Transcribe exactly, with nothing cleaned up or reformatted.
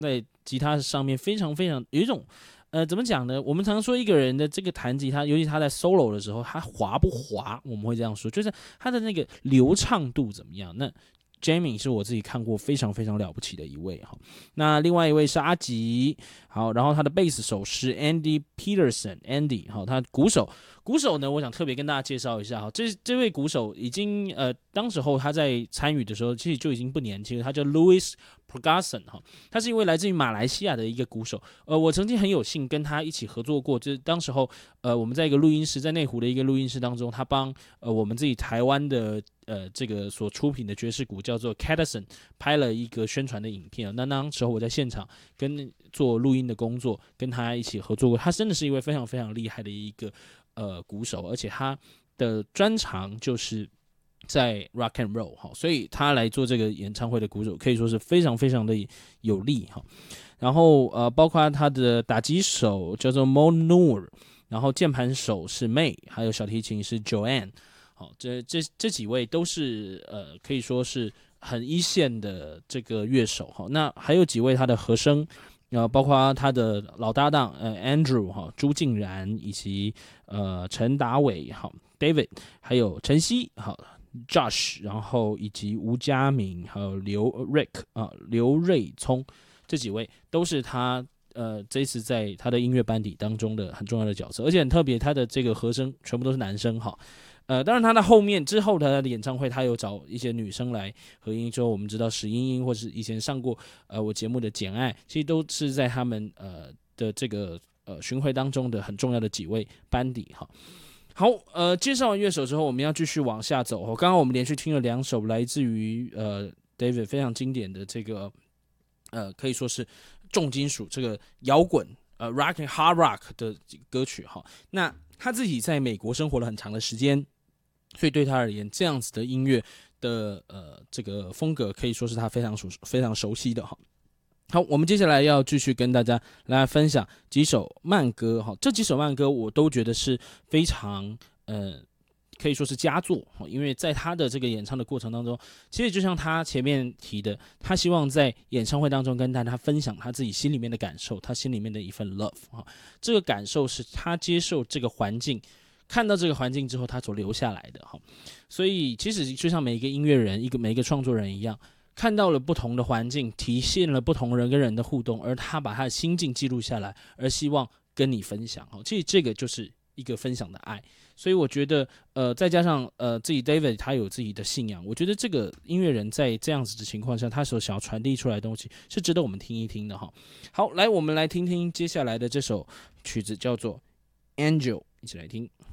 在吉他上面非常非常有一种。呃，怎么讲呢？我们常说一个人的这个弹吉他，尤其他在 solo 的时候，他滑不滑？我们会这样说，就是他的那个流畅度怎么样？那 Jamie 是我自己看过非常非常了不起的一位哈。那另外一位是阿吉，好，然后他的贝斯手是 Andy Peterson，Andy 好，他鼓手，鼓手呢，我想特别跟大家介绍一下哈，这这位鼓手已经呃，当时候他在参与的时候，其实就已经不年轻了，他叫 Louis Pergasson 哈，他是一位来自于马来西亚的一个鼓手，呃，我曾经很有幸跟他一起合作过，就是当时候呃，我们在一个录音室，在内湖的一个录音室当中，他帮呃我们自己台湾的呃这个所出品的爵士鼓叫做 Cadison 拍了一个宣传的影片，那当时候我在现场跟做录音的工作，跟他一起合作过，他真的是一位非常非常厉害的一个呃鼓手，而且他的专长就是在 rock and roll 哈，所以他来做这个演唱会的鼓手可以说是非常非常的有力哈。然后呃，包括他的打击手叫做 Mo Noor， 然后键盘手是 May， 还有小提琴是 Joanne， 好，这这这几位都是呃可以说是很一线的这个乐手哈。那还有几位他的和声。呃，包括他的老搭档呃 Andrew 哈朱敬然以及呃陈达伟哈 David， 还有陈曦哈 Josh， 然后以及吴家明还有刘 Rick 啊刘瑞聪这几位都是他呃这次在他的音乐班底当中的很重要的角色，而且很特别，他的这个和声全部都是男生哈。呃，当然他的后面之后他的演唱会，他有找一些女生来合音，之后我们知道史英英或是以前上过呃我节目的简爱，其实都是在他们呃的这个呃巡回当中的很重要的几位班底哈。好，呃，介绍完乐手之后，我们要继续往下走。刚刚我们连续听了两首来自于呃 David 非常经典的这个呃可以说是重金属这个摇滚呃 rock and hard rock 的歌曲哈。那他自己在美国生活了很长的时间。所以对他而言，这样子的音乐的呃这个风格可以说是他非常熟非常熟悉的哈。好，我们接下来要继续跟大家来分享几首慢歌哈。这几首慢歌我都觉得是非常呃可以说是佳作，因为在他的这个演唱的过程当中，其实就像他前面提的，他希望在演唱会当中跟大家分享他自己心里面的感受，他心里面的一份 love 哈。这个感受是他接受这个环境。看到这个环境之后，他所留下来的哈，所以其实就像每一个音乐人、一个每一个创作人一样，看到了不同的环境，体现了不同人跟人的互动，而他把他的心境记录下来，而希望跟你分享哈。其实这个就是一个分享的爱，所以我觉得呃，再加上呃自己 David 他有自己的信仰，我觉得这个音乐人在这样子的情况下，他所想要传递出来的东西是值得我们听一听的哈。好，来我们来听听接下来的这首曲子，叫做 Angel， 一起来听。